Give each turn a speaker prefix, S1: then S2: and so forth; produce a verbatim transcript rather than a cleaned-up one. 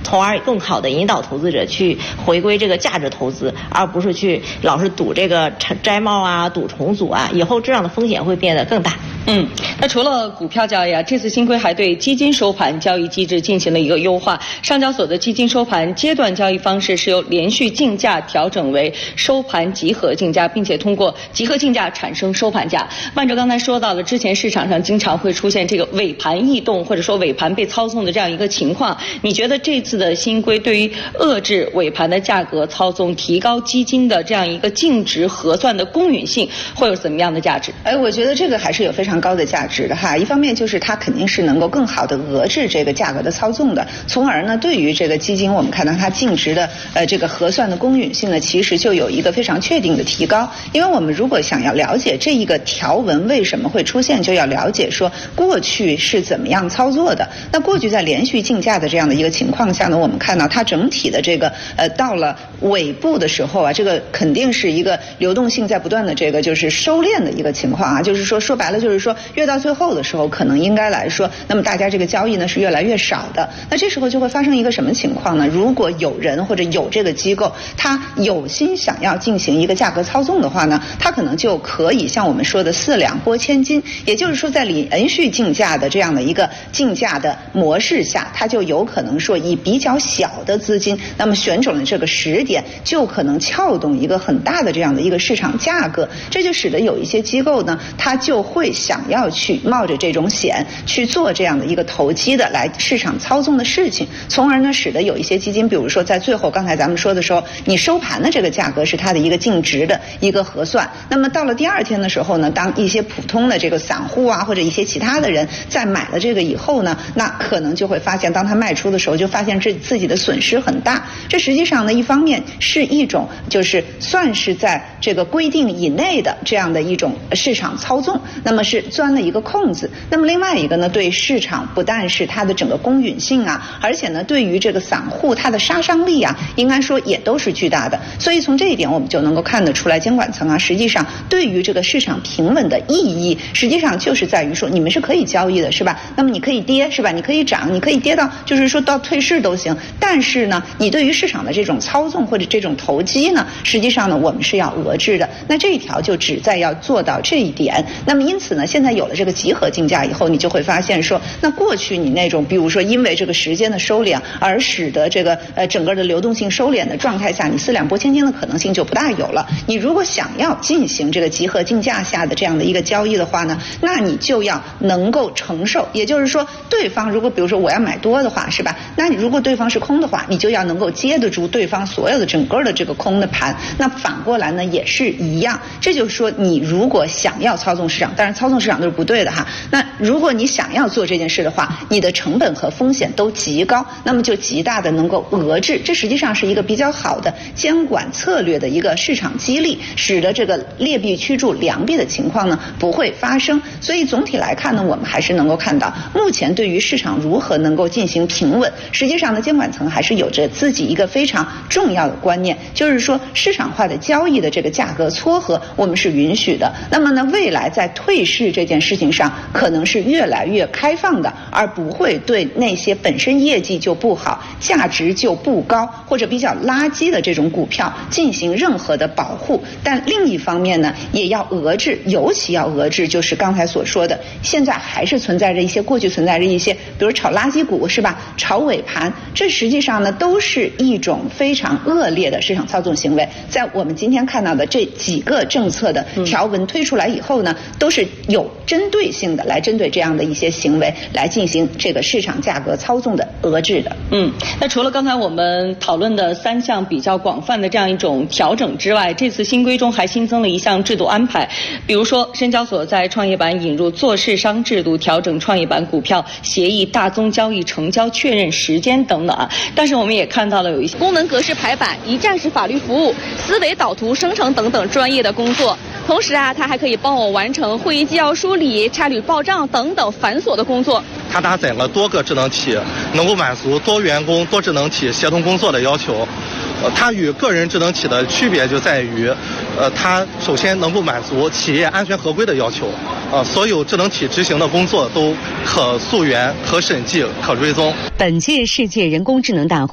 S1: 从而更好的引导投资者去回归这个价值投资，而不是去老是赌这个摘帽啊、赌重组啊，以后这样的风险会变得更大。
S2: 嗯，那除了股票交易啊，这次新规还对基金收盘交易机制进行了一个优化。上交所的基金收盘阶段交易方式是由连续竞价调整为收盘集合竞价，并且通过集合竞价产生收盘价。万哲刚才说到了，之前市场上经常会出现这个尾盘异动或者说尾盘被操纵的这样一个情况，你觉得这次的新规对于遏制尾盘的价格操纵、提高基金的这样一个净值核算的公允性会有怎么样的价值？
S3: 哎，我觉得这个还是有非常高的价值的哈。一方面就是它肯定是能够更好的遏制这个价格的操纵的，从而呢对于这个基金我们看到它净值的呃这个核算的公允性呢，其实就有一个非常确定的提高。因为我们如果想要了解这一个条文为什么会出现，就要了解说过去是怎么样操作的。那过去在连续竞价的这样的一个情况下呢，我们看到它整体的这个呃到了尾部的时候啊，这个肯定是一个流动性在不断的这个就是收敛的一个情况啊，就是说说白了就是说越到最后的时候，可能应该来说，那么大家这个交易呢是越来越少的。那这时候就会发生一个什么情况呢？如果有人或者有这个机构，他有心想要进行一个价格操纵的话呢，他可能就可以像我们说的四两拨千斤，也就是说在连续竞价的这样的一个竞价的模式下，他就有可能说以比较小的资金，那么选准了这个时点，就可能撬动一个很大的这样的一个市场价格。这就使得有一些机构呢，他就会想要去冒着这种险去做这样的一个投机的来市场操纵的事情，从而呢使得有一些基金，比如说在最后刚才咱们说的时候，你收盘的这个价格是它的一个净值的一个核算，那么到了第二天的时候呢，当一些普通的这个散户啊或者一些其他的人在买了这个以后呢，那可能就会发现当他卖出的时候就发现这自己的损失很大。这实际上呢一方面是一种就是算是在这个规定以内的这样的一种市场操纵，那么是钻了一个空子。那么另外一个呢，对市场不但是它的整个公允性啊，而且呢对于这个散户它的杀伤力啊，应该说也都是巨大的。所以从这一点我们就能够看得出来，监管层啊实际上对于这个市场平稳的意义，实际上就是在于说你们是可以交易的是吧，那么你可以跌是吧，你可以涨，你可以跌到就是说到退市都行，但是呢你对于市场的这种操纵或者这种投机呢，实际上呢我们是要遏制的。那这一条就旨在要做到这一点。那么因此呢，现在有了这个集合竞价以后，你就会发现说，那过去你那种比如说因为这个时间的收敛而使得这个呃整个的流动性收敛的状态下，你四两拨千斤的可能性就不大有了。你如果想要进行这个集合竞价下的这样的一个交易的话呢，那你就要能够承受，也就是说对方如果比如说我要买多的话是吧，那你如果对方是空的话，你就要能够接得住对方所有的整个的这个空的盘。那反过来呢也是一样，这就是说你如果想要操纵市场，当然操纵市场都是不对的哈，那如果你想要做这件事的话，你的成本和风险都极高，那么就极大的能够遏制，这实际上是一个比较好的监管策略的一个市场激励，使得这个劣币驱逐良币的情况呢不会发生。所以总体来看呢，我们还是能够看到目前对于市场如何能够进行平稳，实际上呢监管层还是有着自己一个非常重要的观念，就是说市场化的交易的这个价格撮合我们是允许的，那么呢未来在退市这件事情上可能是越来越开放的，而不会对那些本身业绩就不好、价值就不高或者比较垃圾的这种股票进行任何的保护。但另一方面呢也要遏制，尤其要遏制就是刚才所说的，现在还是存在着一些过去存在着一些比如炒垃圾股是吧，炒尾盘，这实际上呢都是一种非常恶劣的市场操纵行为。在我们今天看到的这几个政策的条文推出来以后呢，都是有针对性的来针对这样的一些行为来进行这个市场价格操纵的遏制的。
S2: 嗯，那除了刚才我们讨论的三项比较广泛的这样一种调整之外，这次新规中还新增了一项制度安排，比如说深交所在创业板引入做市商制度，调整创业板股票协议大宗交易成交确认时间等等啊。但是我们也看到了有一些
S4: 功能格式排版、一站式法律服务、思维导图生成等等专业的工作。同时啊，它还可以帮我完成会议纪要梳理、差旅报账等等繁琐的工作。
S5: 它搭载了多个智能体，能够满足多员工、多智能体协同工作的要求。呃，它与个人智能体的区别就在于，呃，它首先能够满足企业安全合规的要求，呃，所有智能体执行的工作都可溯源、可审计、可追踪。
S6: 本届世界人工智能大会